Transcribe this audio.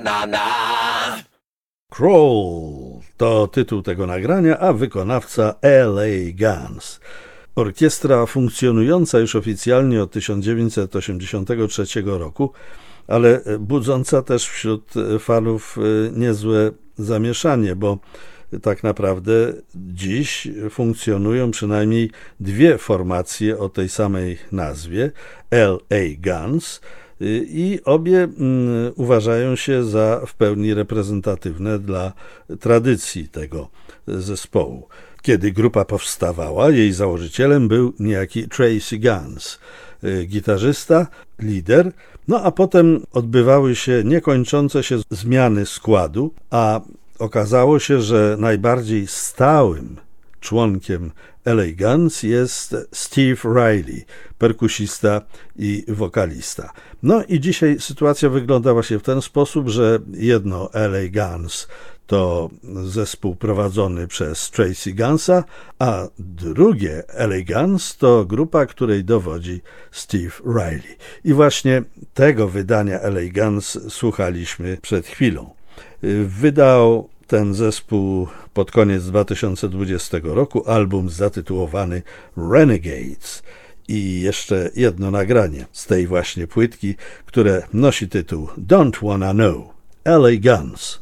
Crawl to tytuł tego nagrania, a wykonawca L.A. Guns. Orkiestra funkcjonująca już oficjalnie od 1983 roku, ale budząca też wśród fanów niezłe zamieszanie, bo tak naprawdę dziś funkcjonują przynajmniej dwie formacje o tej samej nazwie, L.A. Guns, i obie uważają się za w pełni reprezentatywne dla tradycji tego zespołu. Kiedy grupa powstawała, jej założycielem był niejaki Tracy Guns, gitarzysta, lider, no a potem odbywały się niekończące się zmiany składu, a okazało się, że najbardziej stałym członkiem L.A. Guns jest Steve Riley, perkusista i wokalista. No i dzisiaj sytuacja wygląda właśnie w ten sposób, że jedno L.A. Guns to zespół prowadzony przez Tracy Gunsa, a drugie L.A. Guns to grupa, której dowodzi Steve Riley. I właśnie tego wydania L.A. Guns słuchaliśmy przed chwilą. Wydał ten zespół pod koniec 2020 roku album zatytułowany Renegades i jeszcze jedno nagranie z tej właśnie płytki, które nosi tytuł Don't Wanna Know, L.A. Guns.